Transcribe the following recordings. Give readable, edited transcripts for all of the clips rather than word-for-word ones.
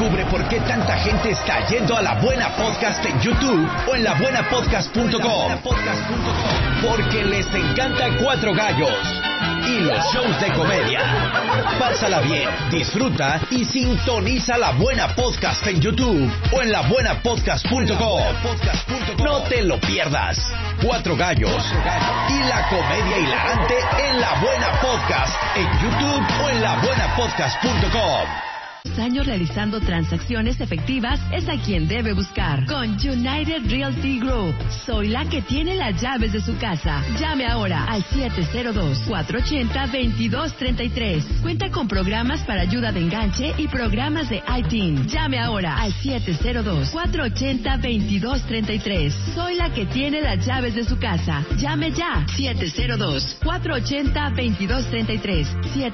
Descubre por qué tanta gente está yendo a La Buena Podcast en YouTube o en labuenapodcast.com. Porque les encanta Cuatro Gallos y los shows de comedia. Pásala bien, disfruta y sintoniza La Buena Podcast en YouTube o en labuenapodcast.com. No te lo pierdas. Cuatro Gallos y la comedia hilarante en La Buena Podcast en YouTube o en labuenapodcast.com. Años realizando transacciones efectivas es a quien debe buscar. Con United Realty Group, soy la que tiene las llaves de su casa. Llame ahora al 702-480-2233. Cuenta con programas para ayuda de enganche y programas de ITIN. Llame ahora al 702-480-2233. Soy la que tiene las llaves de su casa. Llame ya. 702-480-2233.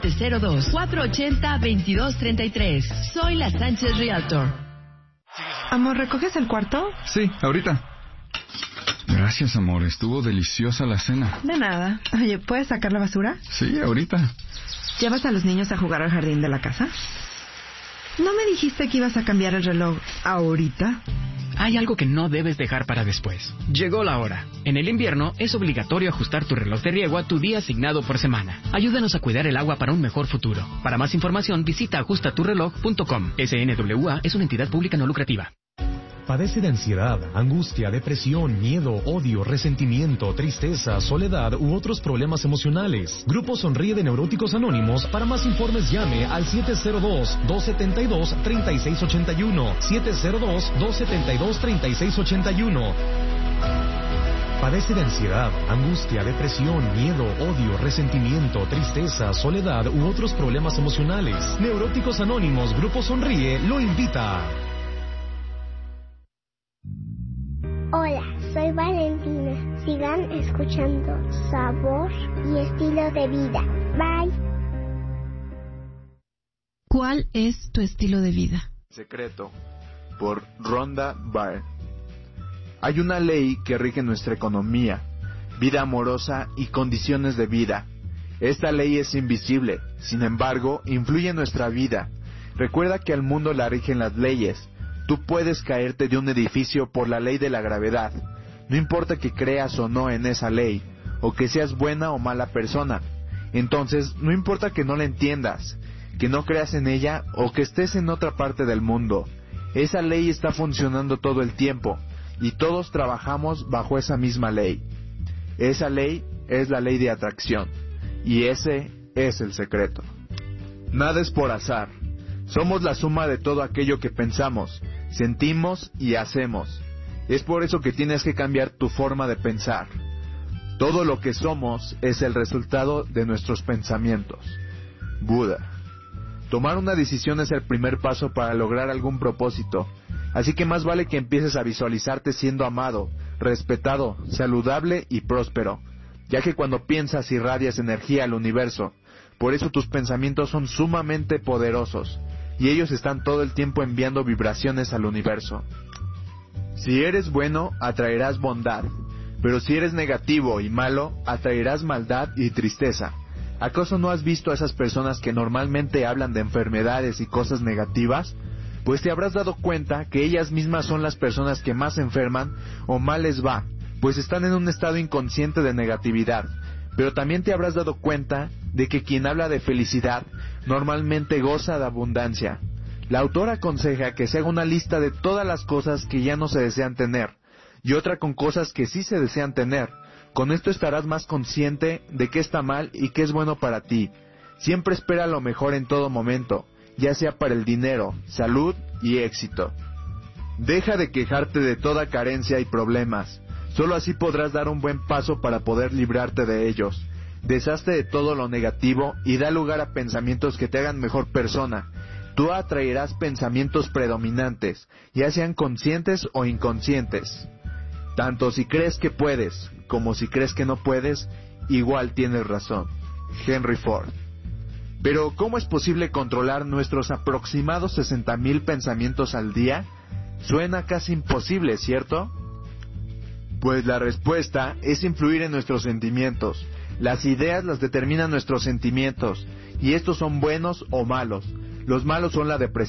702-480-2233. Soy la Sánchez Realtor. Amor, ¿recoges el cuarto? Sí, ahorita. Gracias, amor. Estuvo deliciosa la cena. De nada. Oye, ¿puedes sacar la basura? Sí, ahorita. ¿Llevas a los niños a jugar al jardín de la casa? ¿No me dijiste que ibas a cambiar el reloj ahorita? Hay algo que no debes dejar para después. Llegó la hora. En el invierno es obligatorio ajustar tu reloj de riego a tu día asignado por semana. Ayúdanos a cuidar el agua para un mejor futuro. Para más información visita ajustaturreloj.com. SNWA es una entidad pública no lucrativa. ¿Padece de ansiedad, angustia, depresión, miedo, odio, resentimiento, tristeza, soledad u otros problemas emocionales? Grupo Sonríe de Neuróticos Anónimos. Para más informes llame al 702-272-3681. 702-272-3681. ¿Padece de ansiedad, angustia, depresión, miedo, odio, resentimiento, tristeza, soledad u otros problemas emocionales? Neuróticos Anónimos, Grupo Sonríe, lo invita. Hola, soy Valentina. Sigan escuchando Sabor y Estilo de Vida. Bye. ¿Cuál es tu estilo de vida? Secreto, por Rhonda Byrne. Hay una ley que rige nuestra economía, vida amorosa y condiciones de vida. Esta ley es invisible, sin embargo, influye en nuestra vida. Recuerda que al mundo la rigen las leyes. Tú puedes caerte de un edificio por la ley de la gravedad. No importa que creas o no en esa ley, o que seas buena o mala persona. Entonces, no importa que no la entiendas, que no creas en ella o que estés en otra parte del mundo. Esa ley está funcionando todo el tiempo, y todos trabajamos bajo esa misma ley. Esa ley es la ley de atracción, y ese es el secreto. Nada es por azar. Somos la suma de todo aquello que pensamos, sentimos y hacemos. Es por eso que tienes que cambiar tu forma de pensar. Todo lo que somos es el resultado de nuestros pensamientos. Buda. Tomar una decisión es el primer paso para lograr algún propósito. Así que más vale que empieces a visualizarte siendo amado, respetado, saludable y próspero, ya que cuando piensas irradias energía al universo. Por eso tus pensamientos son sumamente poderosos, y ellos están todo el tiempo enviando vibraciones al universo. Si eres bueno, atraerás bondad, pero si eres negativo y malo, atraerás maldad y tristeza. ¿Acaso no has visto a esas personas que normalmente hablan de enfermedades y cosas negativas? Pues te habrás dado cuenta que ellas mismas son las personas que más enferman o mal les va, pues están en un estado inconsciente de negatividad. Pero también te habrás dado cuenta de que quien habla de felicidad normalmente goza de abundancia. La autora aconseja que se haga una lista de todas las cosas que ya no se desean tener, y otra con cosas que sí se desean tener. Con esto estarás más consciente de qué está mal y qué es bueno para ti. Siempre espera lo mejor en todo momento, ya sea para el dinero, salud y éxito. Deja de quejarte de toda carencia y problemas. Solo así podrás dar un buen paso para poder librarte de ellos. Deshazte de todo lo negativo y da lugar a pensamientos que te hagan mejor persona. Tú atraerás pensamientos predominantes, ya sean conscientes o inconscientes. Tanto si crees que puedes, como si crees que no puedes, igual tienes razón. Henry Ford. Pero, ¿cómo es posible controlar nuestros aproximados 60,000 pensamientos al día? Suena casi imposible, ¿cierto? Pues la respuesta es influir en nuestros sentimientos. Las ideas las determinan nuestros sentimientos, y estos son buenos o malos. Los malos son la depresión,